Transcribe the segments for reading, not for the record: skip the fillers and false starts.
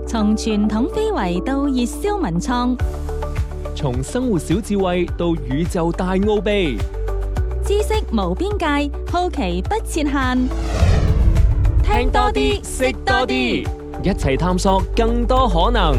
從傳統非遺到熱銷文創， 從生活小智慧到宇宙大奧秘， 知識無邊界，好奇不設限。聽多啲，識多啲， 一齊探索更多可能。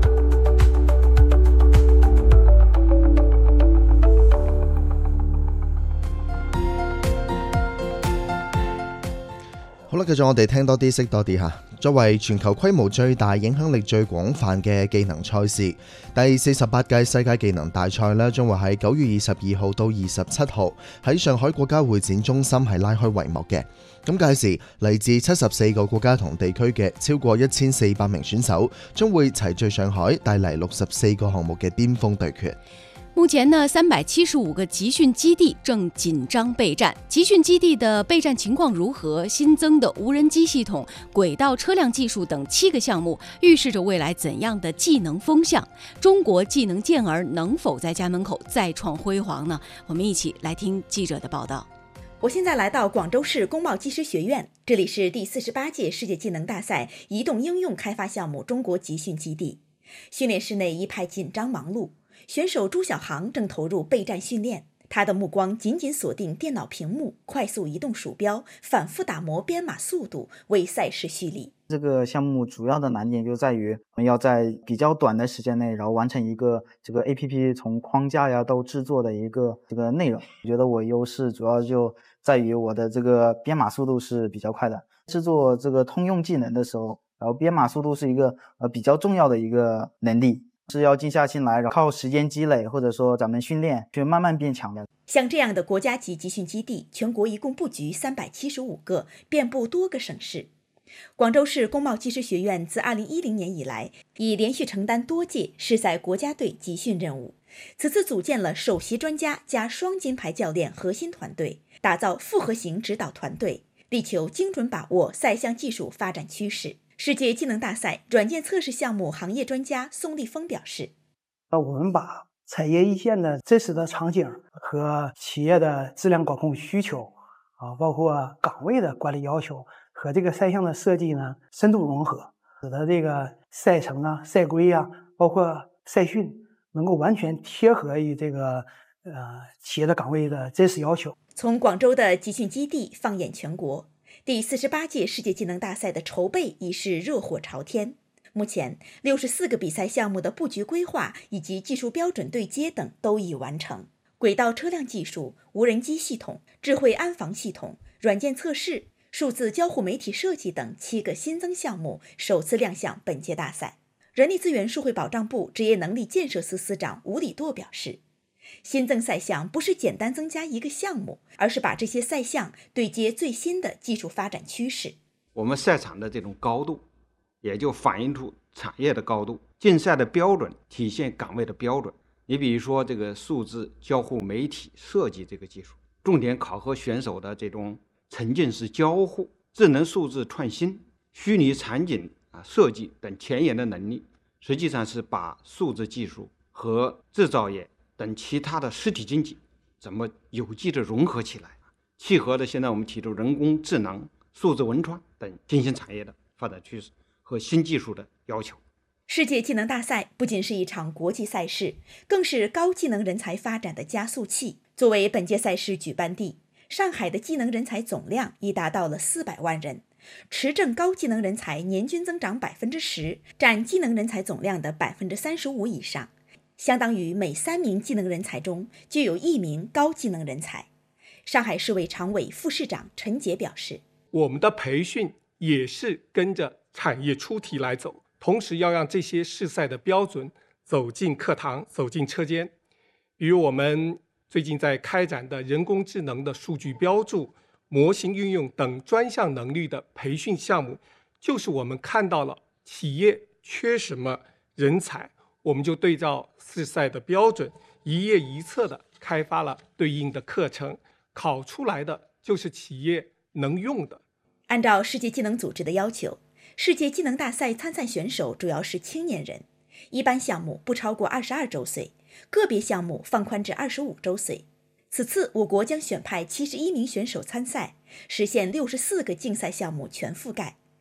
好啦，繼續我哋聽多啲，識多啲吓。作為全球規模最大、影響力最廣泛嘅技能賽事，第48屆世界技能大賽呢，將會喺9月22號到27號喺上海國家會展中心係拉開帷幕嘅。咁屆時嚟自74個國家同地區嘅超過1400名選手，將會齊聚上海，帶嚟64個項目嘅巔峰對決。 目前呢，375個集訓基地正緊張備戰。集訓基地的備戰情況如何？新增的無人機系統、軌道車輛技術等7個項目，預示着未來怎樣的技能風向？中國技能健兒能否在家門口再創輝煌呢？我們一起來聽記者的報道。 我現在來到廣州市工貿技師學院，這裡是第48屆世界技能大賽移動應用開發項目中國集訓基地。訓練室內一派緊張忙碌。選手朱小航正投入備戰訓練，他的目光緊緊鎖定電腦屏幕，快速移動鼠標，反覆打磨編碼速度，為賽事蓄力。 這個項目主要的難點就在於我們要在比較短的時間內，然後完成一個這個 APP 從框架呀到製作的一個這個內容。我覺得我優勢主要就在於我的這個編碼速度是比較快的。製作這個通用技能的時候，然後編碼速度是一個比較重要的一個能力。是要靜下心來，靠時間積累，或者說咱們訓練，去慢慢變強的。 像這樣的國家級集訓基地，全國一共布局375個，遍布多個省市。廣州市工貿技師學院自2010年以來，已連續承擔多屆市賽國家隊集訓任務。此次組建了首席專家加雙金牌教練核心團隊，打造複合型指導團隊，力求精準把握賽項技術發展趨勢。世界技能大賽軟件測試項目行業專家宋立峰表示， 我們把產業一線的真實的場景和企業的質量管控需求包括崗位的管理要求和這個賽項的設計呢深度融合，使得這個賽程賽規包括賽訓能夠完全貼合於這個企業的崗位的真實要求。 從廣州的集訓基地放眼全國，第48屆世界技能大賽的籌備已是熱火朝天。目前64個比賽項目的布局規劃以及技術標準對接等都已完成。軌道車輛技術、無人機系統、智慧安防系統、軟件測試、數字交互媒體設計等7個新增項目首次亮相本屆大賽。人力資源社會保障部職業能力建設司司長吳禮舵表示，新增賽項不是簡單增加一個項目，而是把這些賽項對接最新的技術發展趨勢。 我們賽場的這種高度，也就反映出產業的高度。競賽的標準體現崗位的標準。你比如說這個數字交互媒體設計這個技術，重點考核選手的這種沉浸式交互、智能數字創新、虛擬場景設計等前沿的能力，實際上是把數字技術和製造業等其他的實體經濟怎麼有機的融合起來，契合的現在我們提出人工智能、數字文創等新興產業的發展趨勢和新技術的要求。 世界技能大賽不僅是一場國際賽事，更是高技能人才發展的加速器。作為本屆賽事舉辦地，上海的技能人才總量已達到了400萬人，持證高技能人才年均增長10%，佔技能人才總量的35%以上。相當於每3名技能人才中就有1名高技能人才。上海市委常委副市長陳杰表示， 我們的培訓也是跟着產業出題來走，同時要讓這些試賽的標準走進課堂、走進車間。比如我們最近在開展的人工智能的數據標注、模型運用等專項能力的培訓項目，就是我們看到了企業缺什麼人才，我們就對照試賽的標準，一頁一冊的開發了對應的課程，考出來的就是企業能用的。 按照世界技能組織的要求，世界技能大賽參賽選手主要是青年人，一般項目不超過22周歲，個別項目放寬至25周歲。此次我國將選派71名選手參賽，實現64個競賽項目全覆蓋。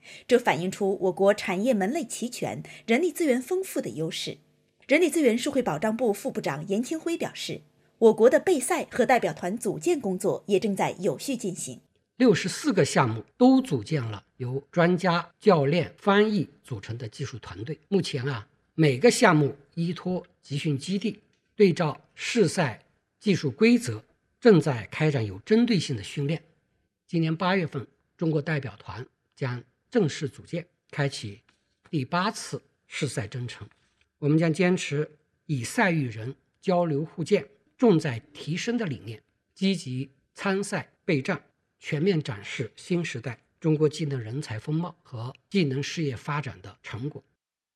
这反映出我国产业门类齐全、人力资源丰富的优势。人力资源社会保障部副部长严清辉表示，我国的备赛和代表团组建工作也正在有序进行。 64个项目都组建了由专家、教练、翻译组成的技术团队。目前每个项目依托集训基地，对照试赛技术规则，正在开展有针对性的训练。今年8月份，中国代表团将正式组建，开启第8次试赛征程。我们将坚持以赛育人、交流互鉴、重在提升的理念，积极参赛备战，全面展示新时代中国技能人才风貌和技能事业发展的成果。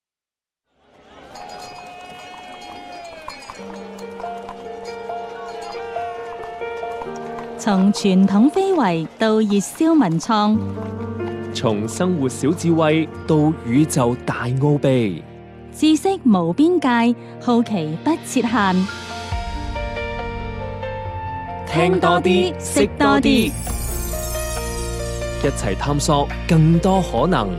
從傳統非遺到熱銷文創， 從生活小智慧到宇宙大奧秘， 知識無邊界，好奇不設限。 聽多啲，識多啲，一齊探索更多可能。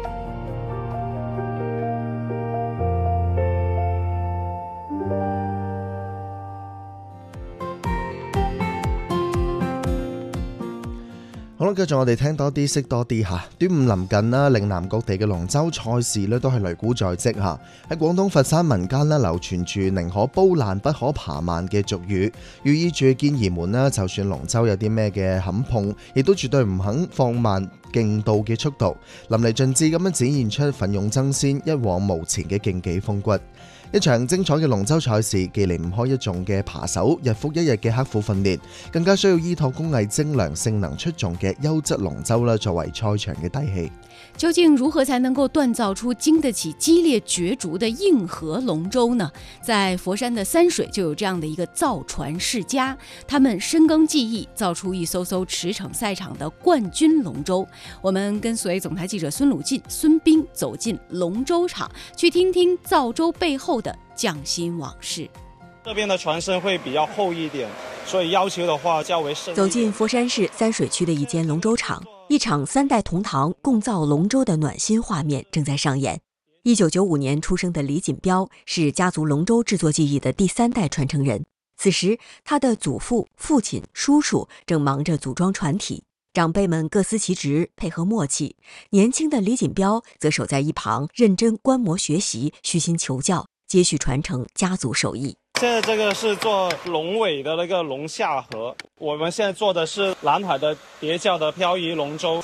好啦，繼續我哋聽多啲，識多啲嚇。端午臨近啦，嶺南各地嘅龍舟賽事咧都係擂鼓在即嚇。喺廣東佛山民間咧流傳住寧可煲爛不可扒慢嘅俗語，寓意住健兒們啦，就算龍舟有啲咩嘅撼碰，亦都絕對唔肯放慢競渡嘅速度，淋漓盡致咁樣展現出奮勇爭先、一往無前嘅競技風骨。一場精彩嘅龍舟賽事，既離唔開一眾嘅扒手日復一日嘅刻苦訓練，更加需要依託工藝精良、性能出眾嘅優質龍舟啦，作為賽場嘅底氣。 究竟如何才能够锻造出经得起激烈角逐的硬核龙舟呢？在佛山的三水就有这样的一个造船世家，他们深耕技艺，造出一艘艘驰骋赛场的冠军龙舟。我们跟随总台记者孙鲁进、孙斌走进龙舟场，去听听造舟背后的匠心往事。 这边的船身会比较厚一点，所以要求的话较为深。 走进佛山市三水区的一间龙舟厂，一场3代同堂共造龙舟的暖心画面正在上演。1995年出生的李锦标是家族龙舟制作技艺的第3代传承人。此时，他的祖父、父亲、叔叔正忙着组装船体，长辈们各司其职，配合默契。年轻的李锦标则守在一旁，认真观摩学习，虚心求教，接续传承家族手艺。 现在这个是做龙尾的那个龙下河，我们现在做的是南海的叠教的漂移龙舟。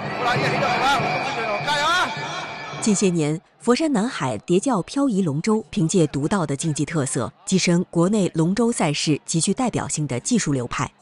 加油啊！ 近些年，佛山南海叠教漂移龙舟凭借独到的竞技特色，跻身国内龙舟赛事极具代表性的技术流派。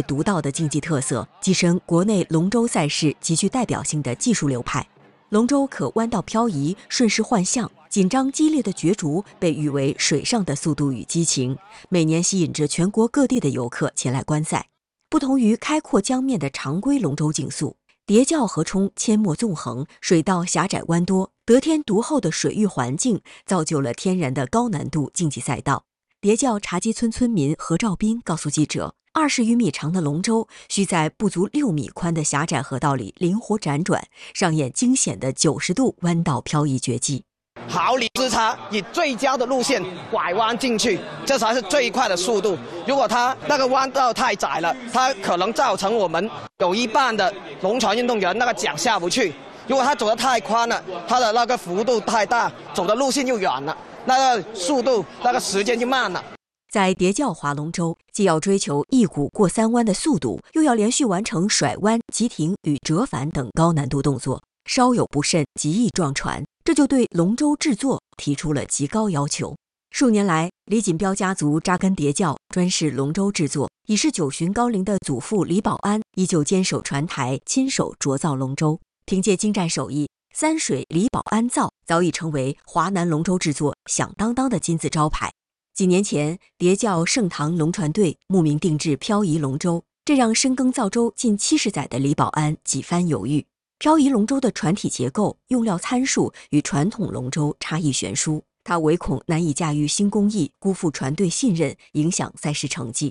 龙舟可弯道漂移，顺势换向，紧张激烈的角逐被誉为水上的速度与激情，每年吸引着全国各地的游客前来观赛。不同于开阔江面的常规龙舟竞速，叠教河冲阡陌纵横，水道狭窄弯多，得天独厚的水域环境造就了天然的高难度竞技赛道。叠教茶基村村民何兆斌告诉记者，20余米长的龙舟需在不足6米宽的狭窄河道里灵活辗转，上演惊险的90度弯道漂移绝技。 毫厘之差，以最佳的路线拐弯进去，这才是最快的速度。如果它那个弯道太窄了，它可能造成我们有一半的龙船运动员那个桨下不去。如果它走得太宽了，它的那个幅度太大，走的路线就远了，那个速度那个时间就慢了。 在叠教划龙舟，既要追求一鼓过3弯的速度，又要连续完成甩弯、急停与折返等高难度动作，稍有不慎极易撞船，这就对龙舟制作提出了极高要求。数年来，李锦标家族扎根叠教，专事龙舟制作，已是90旬高龄的祖父李保安依旧坚守船台，亲手琢造龙舟。凭借精湛手艺，三水李保安造早已成为华南龙舟制作响当当的金字招牌。几年前，叠教盛唐龙船队慕名定制漂移龙舟，这让深耕造舟近70载的李保安几番犹豫。漂移龙舟的船体结构、用料参数与传统龙舟差异悬殊，他唯恐难以驾驭新工艺，辜负船队信任，影响赛事成绩。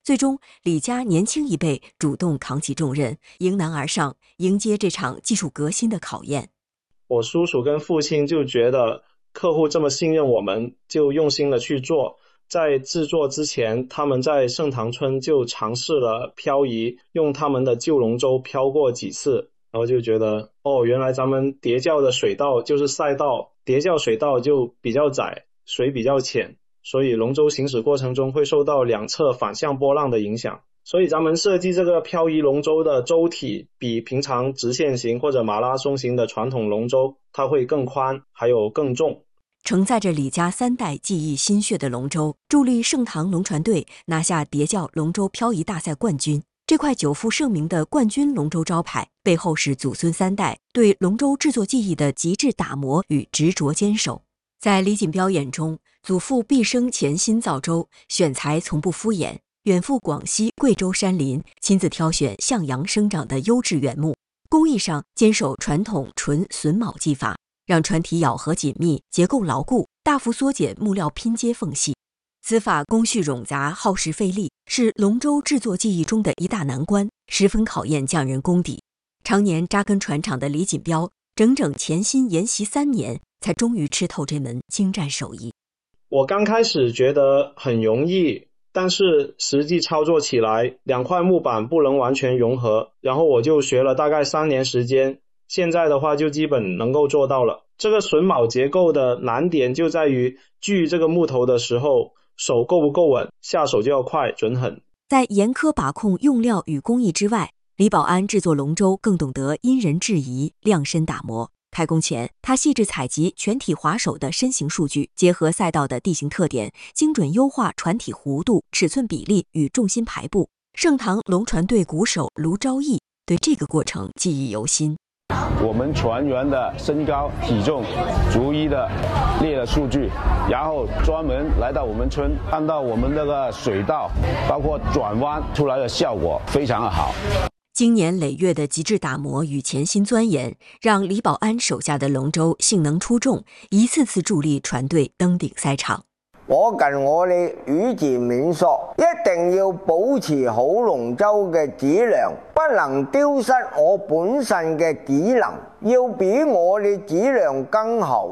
最终，李家年轻一辈主动扛起重任，迎难而上，迎接这场技术革新的考验。 我叔叔跟父亲就觉得客户这么信任我们，就用心的去做。在制作之前，他们在盛塘村就尝试了漂移，用他们的旧龙舟漂过几次，然后就觉得原来咱们叠教的水道就是赛道，叠教水道就比较窄，水比较浅，所以龙舟行驶过程中会受到两侧反向波浪的影响，所以咱们设计这个漂移龙舟的舟体比平常直线型或者马拉松型的传统龙舟它会更宽，还有更重。 承载着李家3代技艺心血的龙舟，助力盛唐龙船队拿下叠教龙舟漂移大赛冠军。这块久负盛名的冠军龙舟招牌，背后是祖孙3代对龙舟制作技艺的极致打磨与执着坚守。在李锦标眼中，祖父毕生潜心造舟，选材从不敷衍，远赴广西、贵州山林，亲自挑选向阳生长的优质原木，工艺上坚守传统纯榫卯技法，让船体咬合紧密，结构牢固，大幅缩减木料拼接缝隙。此法工序冗杂，耗时费力，是龙舟制作技艺中的一大难关，十分考验匠人功底。常年扎根船厂的李锦标，整整潜心研习3年，才终于吃透这门精湛手艺。 我刚开始觉得很容易，但是实际操作起来，2块木板不能完全融合，然后我就学了大概3年时间，现在的话就基本能够做到了。这个榫卯结构的难点就在于锯这个木头的时候，手够不够稳，下手就要快准狠。 在严苛把控用料与工艺之外，李保安制作龙舟更懂得因人制宜，量身打磨。开工前，他细致采集全体划手的身形数据，结合赛道的地形特点，精准优化船体弧度、尺寸比例与重心排布。盛唐龙船队鼓手卢昭义对这个过程记忆犹新。 我们船员的身高体重逐一的列了数据，然后专门来到我们村，看到我们这个水道包括转弯出来的效果非常的好。 经年累月的极致打磨与潜心钻研，让李保安手下的龍舟性能出眾，一次次助力船隊登頂賽場。 我近我哋語字免索，一定要保持好龍舟嘅質量，不能丟失我本身嘅技能，要比我哋質量更好。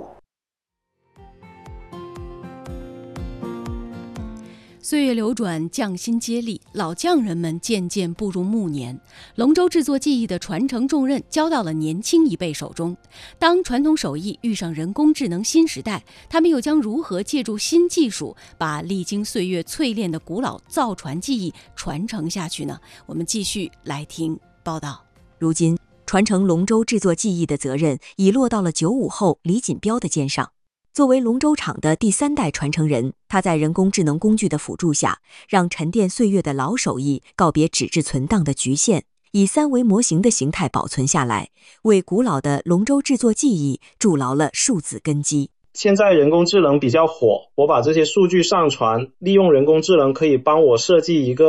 岁月流转，匠心接力，老匠人们渐渐步入暮年，龙舟制作技艺的传承重任交到了年轻一辈手中。当传统手艺遇上人工智能新时代，他们又将如何借助新技术，把历经岁月淬炼的古老造船技艺传承下去呢？我们继续来听报道。 如今，传承龙舟制作技艺的责任已落到了95后李锦标的肩上。作为龙舟厂的第3代传承人，他在人工智能工具的辅助下，让沉淀岁月的老手艺告别纸质存档的局限，以3维模型的形态保存下来，为古老的龙舟制作技艺筑牢了数字根基。 现在人工智能比较火，我把这些数据上传，利用人工智能可以帮我设计一个